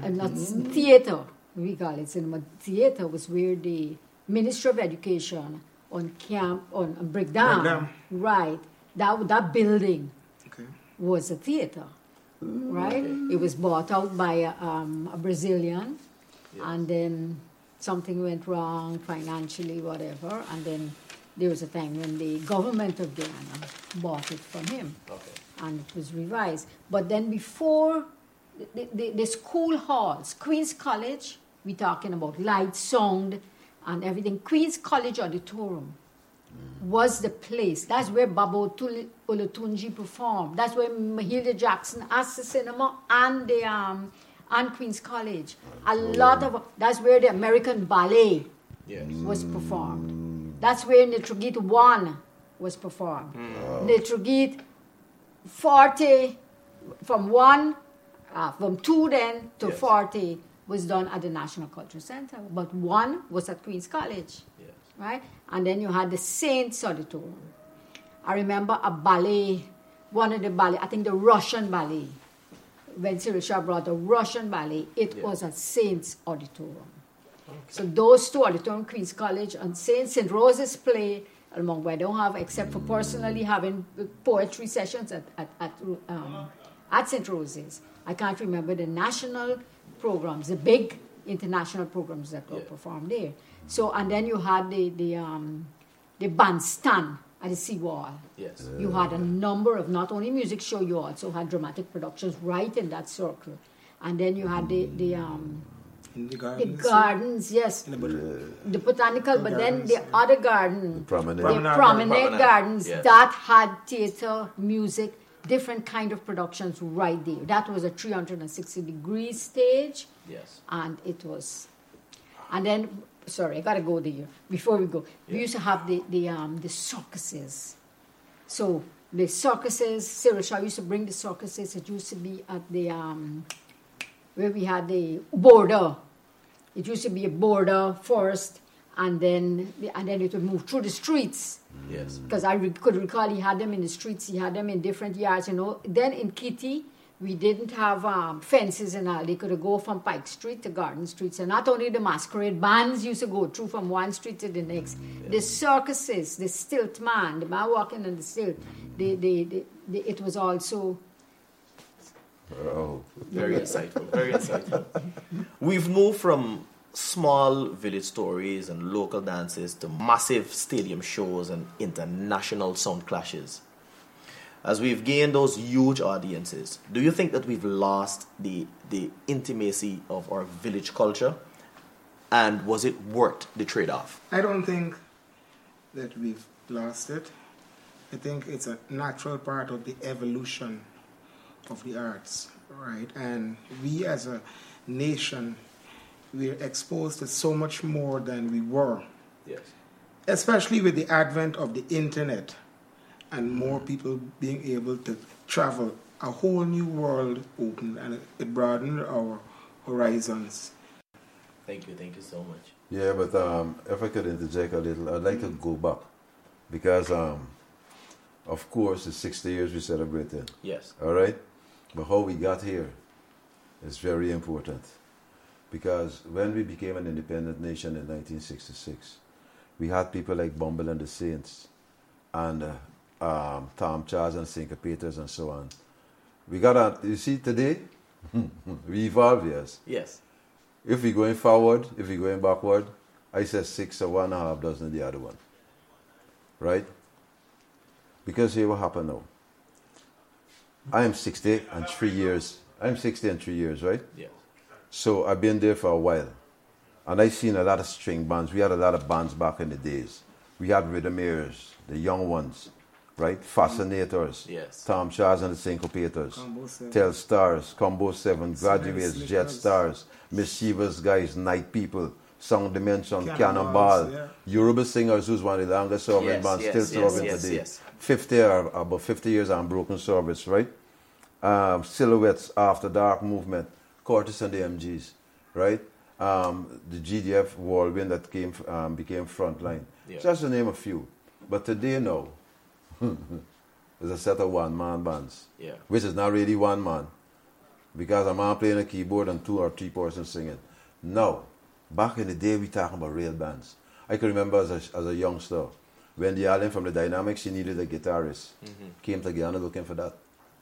and not theater, we call it cinema. Theater was where the Ministry of Education on Breakdown, right? That building was a theater, right? It was bought out by a Brazilian, and then something went wrong financially, whatever, and then there was a time when the government of Guyana bought it from him, and it was revised. But then before the school halls, Queen's College, we're talking about light, sound, and everything. Queen's College Auditorium was the place. That's where Baba Olatunji performed. That's where Mahalia Jackson asked the cinema and the and Queen's College. That's where the American Ballet was performed. That's where Nitrogit 1 was performed. Nitrogit 40 from 2 then to 40 was done at the National Cultural Center, but 1 was at Queen's College, right? And then you had the Saints Auditorium. I remember a ballet, one of the ballet, I think the Russian ballet. When Cyril Shah brought the Russian ballet, it was at Saints Auditorium. So those two auditorium, Queen's College and St. Rose's play, among where I don't have, except for personally having poetry sessions at St. Rose's. I can't remember the national programs, the big international programs that were performed there. So, and then you had the bandstand at the seawall. Yes. You had a number of not only music show, you also had dramatic productions right in that circle. And then you had the gardens, yes. The botanical, but then the other garden, the promenade gardens, that had theater, music, different kind of productions right there. That was a 360-degree stage. Yes. And it was, and then, sorry, I gotta go there before we go. We used to have the circuses. So the circuses, Cyril Shah used to bring the circuses. It used to be at the where we had the border. It used to be a border first, and then it would move through the streets. Yes. Because I could recall he had them in the streets. He had them in different yards. Then in Kitty, we didn't have fences and all. They could go from Pike Street to Garden Street. So not only the masquerade bands used to go through from one street to the next. The circuses, the stilt man, the man walking on the stilt, it was also... Oh. Very insightful, very insightful. We've moved from small village stories and local dances to massive stadium shows and international sound clashes. As we've gained those huge audiences, do you think that we've lost the intimacy of our village culture? And was it worth the trade-off? I don't think that we've lost it. I think it's a natural part of the evolution of the arts, right? And we as a nation, we're exposed to so much more than we were. Yes. Especially with the advent of the internet and more people being able to travel. A whole new world opened and it broadened our horizons. Thank you so much. Yeah, but if I could interject a little, I'd like to go back. Because, of course, it's 60 years we celebrated. Yes. All right? But how we got here is very important. Because when we became an independent nation in 1966, we had people like Bumble and the Saints and Tom Charles and Syncopators and so on. We got you see, today, we evolve, yes. Yes. If we're going forward, if we're going backward, I said 6 or 1.5 dozen the other one. Right? Because here what happened now. I am 60 and 3 years. I'm 60 and 3 years, right? Yeah. So I've been there for a while. And I've seen a lot of string bands. We had a lot of bands back in the days. We had Rhythmaires, the young ones, right? Fascinators. Yes. Tom Charles and the Syncopators. Tell Stars, Combo 7, Graduates, Jet Stars, Mischievous Guys, Night People, Sound Dimension, Cannonball. Yeah. Yoruba Singers, who's one of the longest serving bands, still serving today. Yes. 50 or about 50 years on Broken Service, right? Silhouettes, After Dark Movement, Curtis and the MGs, right? The GDF Whirlwind that became Frontline. Yeah. Just to name a few. But today now, there's a set of one-man bands, which is not really one man. because a man playing a keyboard and 2 or 3 persons singing. No. Back in the day, we talking about real bands. I can remember as a youngster, when the Allen from the Dynamics, she needed a guitarist. Came to Guyana looking for that.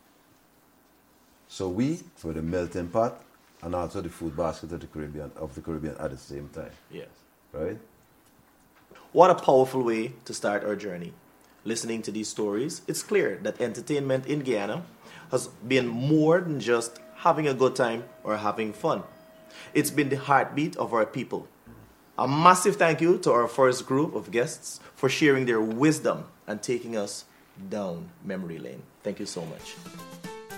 So we were the melting pot and also the food basket of the Caribbean at the same time. Yes. Right? What a powerful way to start our journey. Listening to these stories, it's clear that entertainment in Guyana has been more than just having a good time or having fun. It's been the heartbeat of our people. A massive thank you to our first group of guests for sharing their wisdom and taking us down memory lane. Thank you so much.